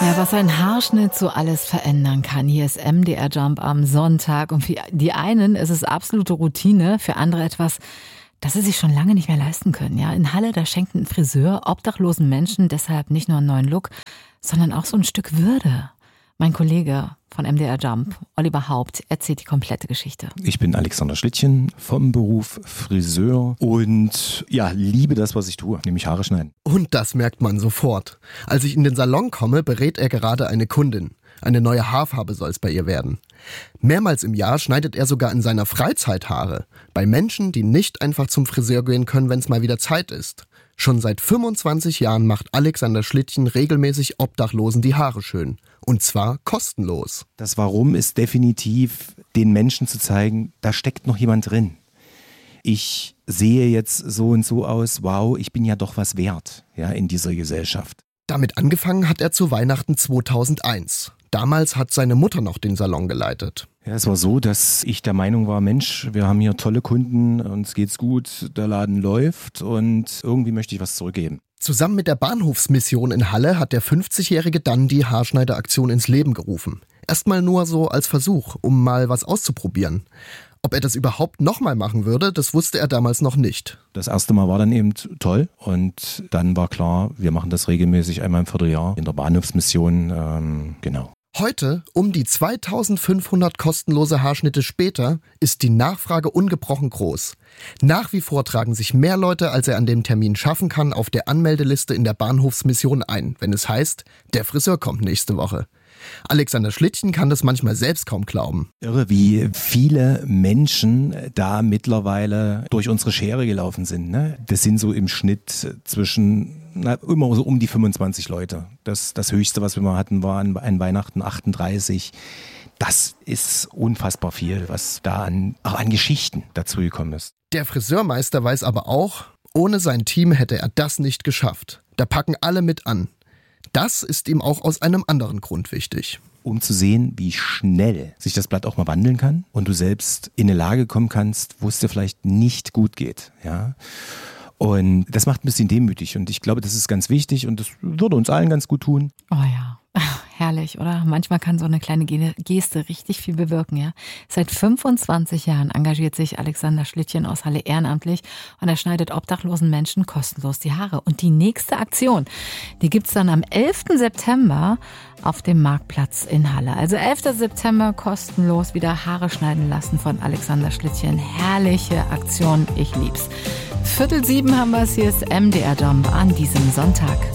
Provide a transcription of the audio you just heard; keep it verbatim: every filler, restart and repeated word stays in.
Ja, was ein Haarschnitt so alles verändern kann. Hier ist M D R Jump am Sonntag. Und für die einen ist es absolute Routine, für andere etwas, das sie sich schon lange nicht mehr leisten können. Ja, in Halle, da schenkt ein Friseur obdachlosen Menschen deshalb nicht nur einen neuen Look, sondern auch so ein Stück Würde. Mein Kollege von M D R Jump, Oliver Haupt, erzählt die komplette Geschichte. Ich bin Alexander Schlittchen, vom Beruf Friseur und ja, liebe das, was ich tue, nämlich Haare schneiden. Und das merkt man sofort. Als ich in den Salon komme, berät er gerade eine Kundin. Eine neue Haarfarbe soll es bei ihr werden. Mehrmals im Jahr schneidet er sogar in seiner Freizeit Haare. Bei Menschen, die nicht einfach zum Friseur gehen können, wenn es mal wieder Zeit ist. Schon seit fünfundzwanzig Jahren macht Alexander Schlittchen regelmäßig Obdachlosen die Haare schön. Und zwar kostenlos. Das Warum ist definitiv, den Menschen zu zeigen, da steckt noch jemand drin. Ich sehe jetzt so und so aus, wow, ich bin ja doch was wert, ja, in dieser Gesellschaft. Damit angefangen hat er zu Weihnachten zweitausendeins. Damals hat seine Mutter noch den Salon geleitet. Ja, es war so, dass ich der Meinung war, Mensch, wir haben hier tolle Kunden, uns geht's gut, der Laden läuft und irgendwie möchte ich was zurückgeben. Zusammen mit der Bahnhofsmission in Halle hat der fünfzigjährige dann die Haarschneideraktion ins Leben gerufen. Erstmal nur so als Versuch, um mal was auszuprobieren. Ob er das überhaupt nochmal machen würde, das wusste er damals noch nicht. Das erste Mal war dann eben toll und dann war klar, wir machen das regelmäßig einmal im Vierteljahr in der Bahnhofsmission, ähm, genau. Heute, um die zweitausendfünfhundert kostenlose Haarschnitte später, ist die Nachfrage ungebrochen groß. Nach wie vor tragen sich mehr Leute, als er an dem Termin schaffen kann, auf der Anmeldeliste in der Bahnhofsmission ein, wenn es heißt, der Friseur kommt nächste Woche. Alexander Schlittchen kann das manchmal selbst kaum glauben. Irre, wie viele Menschen da mittlerweile durch unsere Schere gelaufen sind. Ne? Das sind so im Schnitt zwischen na, immer so um die fünfundzwanzig Leute. Das, das Höchste, was wir mal hatten, war an, an Weihnachten achtunddreißig. Das ist unfassbar viel, was da an, auch an Geschichten dazugekommen ist. Der Friseurmeister weiß aber auch, ohne sein Team hätte er das nicht geschafft. Da packen alle mit an. Das ist ihm auch aus einem anderen Grund wichtig. Um zu sehen, wie schnell sich das Blatt auch mal wandeln kann und du selbst in eine Lage kommen kannst, wo es dir vielleicht nicht gut geht. Ja? Und das macht ein bisschen demütig und ich glaube, das ist ganz wichtig und das würde uns allen ganz gut tun. Oh ja. Herrlich, oder? Manchmal kann so eine kleine Geste richtig viel bewirken, ja. Seit fünfundzwanzig Jahren engagiert sich Alexander Schlittchen aus Halle ehrenamtlich und er schneidet obdachlosen Menschen kostenlos die Haare. Und die nächste Aktion, die gibt's dann am elften September auf dem Marktplatz in Halle. Also elfter September kostenlos wieder Haare schneiden lassen von Alexander Schlittchen. Herrliche Aktion, ich lieb's. Viertel sieben haben wir es, hier ist M D R Jump an diesem Sonntag.